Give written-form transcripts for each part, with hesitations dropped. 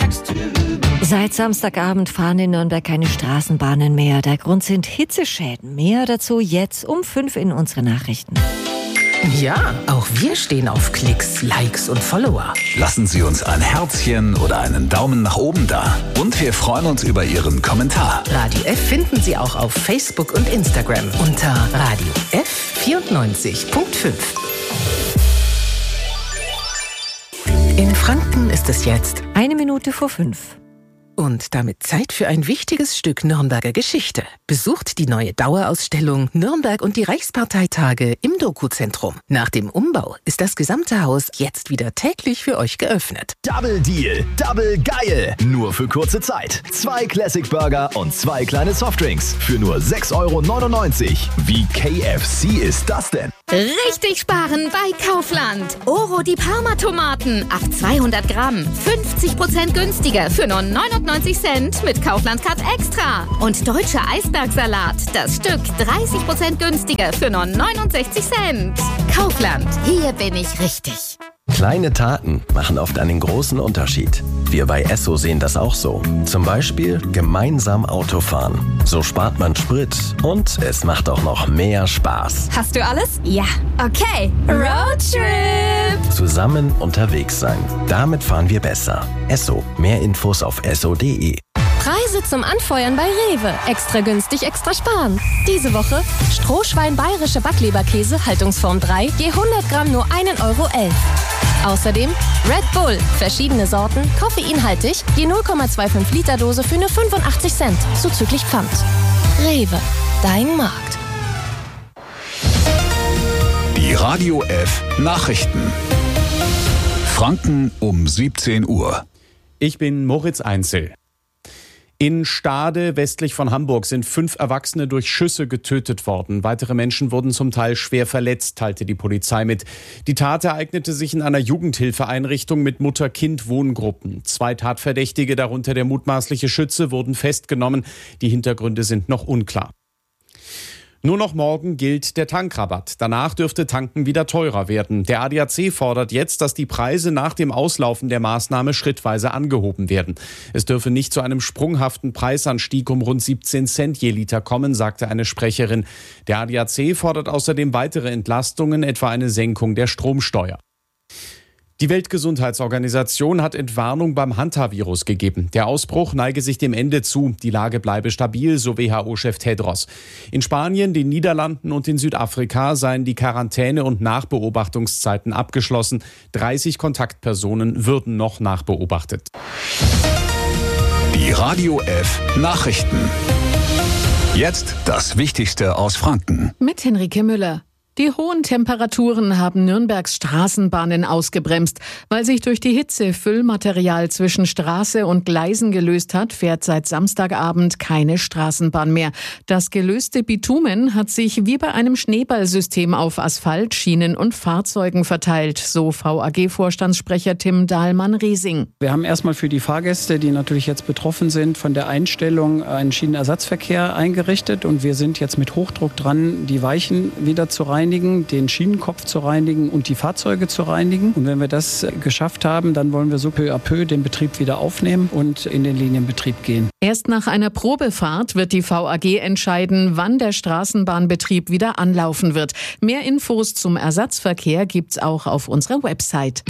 Seit Samstagabend fahren in Nürnberg keine Straßenbahnen mehr. Der Grund sind Hitzeschäden. Mehr dazu jetzt um 5 in unseren Nachrichten. Ja, auch wir stehen auf Klicks, Likes und Follower. Lassen Sie uns ein Herzchen oder einen Daumen nach oben da. Und wir freuen uns über Ihren Kommentar. Radio F finden Sie auch auf Facebook und Instagram unter Radio F 94.5. In Franken ist es jetzt 1 Minute vor 5. Und damit Zeit für ein wichtiges Stück Nürnberger Geschichte. Besucht die neue Dauerausstellung Nürnberg und die Reichsparteitage im Doku-Zentrum. Nach dem Umbau ist das gesamte Haus jetzt wieder täglich für euch geöffnet. Double Deal, Double geil. Nur für kurze Zeit. 2 Classic Burger und 2 kleine Softdrinks für nur 6,99 €. Wie KFC ist das denn? Richtig sparen bei Kaufland. Oro die Parma-Tomaten auf 200 Gramm. 50% günstiger für nur 99 Cent mit Kaufland Card Extra. Und deutscher Eisbergsalat. Das Stück 30% günstiger für nur 69 Cent. Kaufland. Hier bin ich richtig. Kleine Taten machen oft einen großen Unterschied. Wir bei Esso sehen das auch so. Zum Beispiel gemeinsam Autofahren. So spart man Sprit und es macht auch noch mehr Spaß. Hast du alles? Ja. Okay. Roadtrip. Zusammen unterwegs sein. Damit fahren wir besser. Esso. Mehr Infos auf esso.de. Preise zum Anfeuern bei Rewe. Extra günstig, extra sparen. Diese Woche Strohschwein bayerische Backleberkäse, Haltungsform 3, je 100 Gramm nur 1,11 €. Außerdem Red Bull, verschiedene Sorten, koffeinhaltig, je 0,25 Liter Dose für nur 85 Cent, zuzüglich Pfand. Rewe, dein Markt. Die Radio F Nachrichten. Franken um 17 Uhr. Ich bin Moritz Einzel. In Stade, westlich von Hamburg, sind 5 Erwachsene durch Schüsse getötet worden. Weitere Menschen wurden zum Teil schwer verletzt, teilte die Polizei mit. Die Tat ereignete sich in einer Jugendhilfeeinrichtung mit Mutter-Kind-Wohngruppen. 2 Tatverdächtige, darunter der mutmaßliche Schütze, wurden festgenommen. Die Hintergründe sind noch unklar. Nur noch morgen gilt der Tankrabatt. Danach dürfte Tanken wieder teurer werden. Der ADAC fordert jetzt, dass die Preise nach dem Auslaufen der Maßnahme schrittweise angehoben werden. Es dürfe nicht zu einem sprunghaften Preisanstieg um rund 17 Cent je Liter kommen, sagte eine Sprecherin. Der ADAC fordert außerdem weitere Entlastungen, etwa eine Senkung der Stromsteuer. Die Weltgesundheitsorganisation hat Entwarnung beim Hantavirus gegeben. Der Ausbruch neige sich dem Ende zu. Die Lage bleibe stabil, so WHO-Chef Tedros. In Spanien, den Niederlanden und in Südafrika seien die Quarantäne- und Nachbeobachtungszeiten abgeschlossen. 30 Kontaktpersonen würden noch nachbeobachtet. Die Radio F Nachrichten. Jetzt das Wichtigste aus Franken. Mit Henrike Müller. Die hohen Temperaturen haben Nürnbergs Straßenbahnen ausgebremst. Weil sich durch die Hitze Füllmaterial zwischen Straße und Gleisen gelöst hat, fährt seit Samstagabend keine Straßenbahn mehr. Das gelöste Bitumen hat sich wie bei einem Schneeballsystem auf Asphalt, Schienen und Fahrzeugen verteilt, so VAG-Vorstandssprecher Tim Dahlmann-Riesing. Wir haben erstmal für die Fahrgäste, die natürlich jetzt betroffen sind, von der Einstellung einen Schienenersatzverkehr eingerichtet. Und wir sind jetzt mit Hochdruck dran, die Weichen wieder zu reinigen, den Schienenkopf zu reinigen und die Fahrzeuge zu reinigen. Und wenn wir das geschafft haben, dann wollen wir so peu à peu den Betrieb wieder aufnehmen und in den Linienbetrieb gehen. Erst nach einer Probefahrt wird die VAG entscheiden, wann der Straßenbahnbetrieb wieder anlaufen wird. Mehr Infos zum Ersatzverkehr gibt's auch auf unserer Website.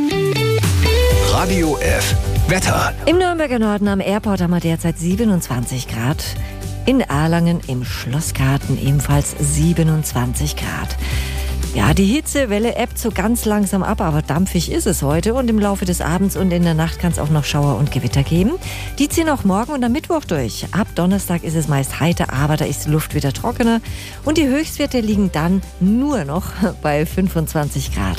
Radio F Wetter. Im Nürnberger Norden am Airport haben wir derzeit 27 Grad. In Erlangen im Schlossgarten ebenfalls 27 Grad. Ja, die Hitzewelle ebbt so ganz langsam ab, aber dampfig ist es heute. Und im Laufe des Abends und in der Nacht kann es auch noch Schauer und Gewitter geben. Die ziehen auch morgen und am Mittwoch durch. Ab Donnerstag ist es meist heiter, aber da ist die Luft wieder trockener. Und die Höchstwerte liegen dann nur noch bei 25 Grad.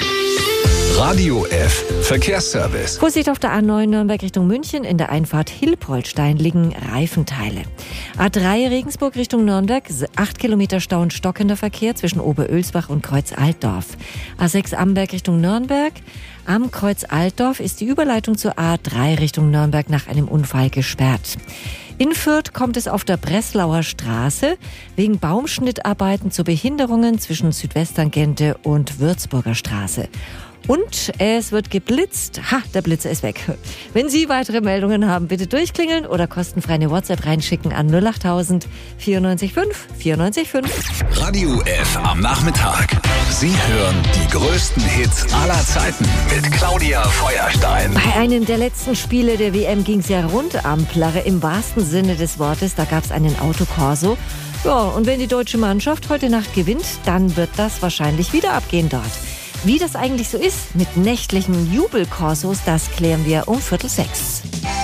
Radio F Verkehrsservice. Vorsicht auf der A9 Nürnberg Richtung München. In der Einfahrt Hilpoltstein liegen Reifenteile. A3 Regensburg Richtung Nürnberg. 8 Kilometer Stau und stockender Verkehr zwischen Oberölsbach und Kreuz Altdorf. A6 Amberg Richtung Nürnberg. Am Kreuz Altdorf ist die Überleitung zur A3 Richtung Nürnberg nach einem Unfall gesperrt. In Fürth kommt es auf der Breslauer Straße wegen Baumschnittarbeiten zu Behinderungen zwischen Südwesttangente und Würzburger Straße. Und es wird geblitzt. Ha, der Blitzer ist weg. Wenn Sie weitere Meldungen haben, bitte durchklingeln oder kostenfrei eine WhatsApp reinschicken an 08000 94 5 94 5. Radio F am Nachmittag. Sie hören die größten Hits aller Zeiten mit Claudia Feuerstein. Bei einem der letzten Spiele der WM ging es ja rund am Plärre im wahrsten Sinne des Wortes. Da gab es einen Autokorso. Ja, und wenn die deutsche Mannschaft heute Nacht gewinnt, dann wird das wahrscheinlich wieder abgehen dort. Wie das eigentlich so ist mit nächtlichen Jubelkorsos, das klären wir um 5:45.